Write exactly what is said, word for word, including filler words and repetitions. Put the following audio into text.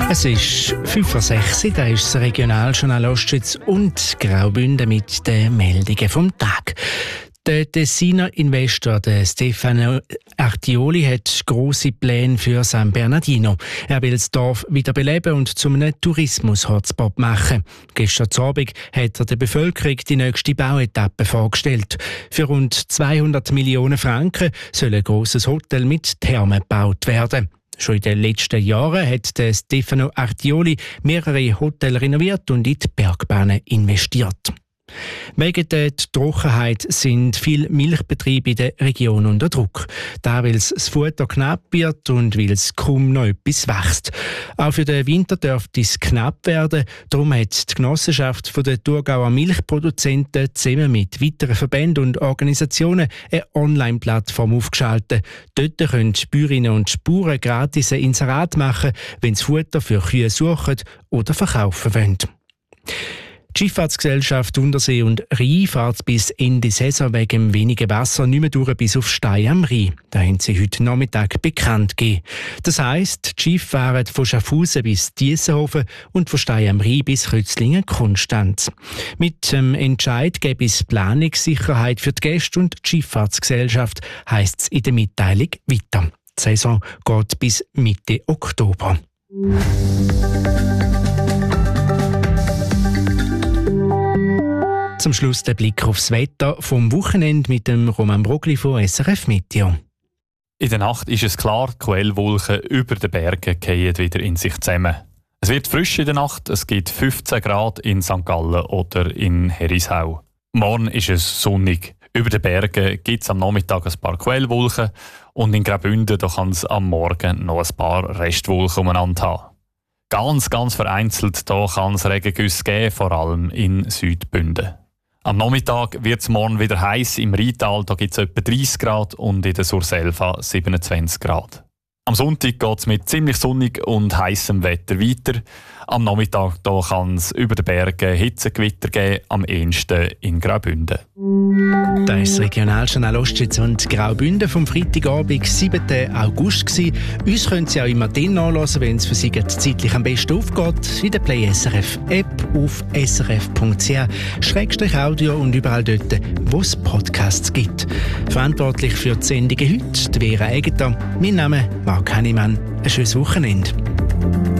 Es ist fünf vor sechs, da ist das Regionaljournal Ostschweiz und Graubünden mit den Meldungen vom Tag. Der Tessiner Investor der Stefano Artioli hat grosse Pläne für San Bernardino. Er will das Dorf wieder beleben und zu einem Tourismus-Hotspot machen. Gestern Abend hat er der Bevölkerung die nächste Bauetappe vorgestellt. Für rund zweihundert Millionen Franken soll ein grosses Hotel mit Thermen gebaut werden. Schon in den letzten Jahren hat der Stefano Artioli mehrere Hotels renoviert und in die Bergbahnen investiert. Wegen der Trockenheit sind viele Milchbetriebe in der Region unter Druck. Da, weil das Futter knapp wird und weil es kaum noch etwas wächst. Auch für den Winter dürfte es knapp werden. Darum hat die Genossenschaft der Thurgauer Milchproduzenten zusammen mit weiteren Verbänden und Organisationen eine Online-Plattform aufgeschaltet. Dort können die Bäuerinnen und Bauern gratis ein Inserat machen, wenn sie Futter für Kühe suchen oder verkaufen wollen. Die Schifffahrtsgesellschaft Untersee und Rhein fährt bis Ende Saison wegen weniger Wasser nicht mehr durch bis auf Stein am Rhein. Das haben sie heute Nachmittag bekannt gegeben. Das heisst, die Schiffe fahren von Schaffhausen bis Diessenhofen und von Stein am Rhein bis Rützlingen-Konstanz. Mit dem Entscheid gäbe es Planungssicherheit für die Gäste und die Schifffahrtsgesellschaft, heisst es in der Mitteilung weiter. Die Saison geht bis Mitte Oktober. Zum Schluss der Blick aufs Wetter vom Wochenende mit dem Roman Brogli von S R F Meteo. In der Nacht ist es klar, die Quellwolken über den Bergen fallen wieder in sich zusammen. Es wird frisch in der Nacht, es gibt fünfzehn Grad in Sankt Gallen oder in Herisau. Morgen ist es sonnig. Über den Bergen gibt es am Nachmittag ein paar Quellwolken und in Graubünden kann es am Morgen noch ein paar Restwolken umeinander haben. Ganz, ganz vereinzelt da kann es Regengüsse geben, vor allem in Südbünden. Am Nachmittag wird es morgen wieder heiß. Im Rheintal gibt es etwa dreißig Grad und in der Surselva siebenundzwanzig Grad. Am Sonntag geht es mit ziemlich sonnig und heißem Wetter weiter. Am Nachmittag kann es über den Bergen Hitzegewitter geben, am ehesten in Graubünden. Das ist das Regionaljournal Ostschweiz und Graubünden vom Freitagabend, siebten August gewesen. Uns können Sie auch immer dann nachhören, wenn es für Sie zeitlich am besten aufgeht, in der Play S R F App auf s r f punkt c h Schrägstrich Audio und überall dort, wo es Podcasts gibt. Verantwortlich für die Sendungen heute, die Vera Egeter. Mein Name ist Marc Hannemann. Ein schönes Wochenende.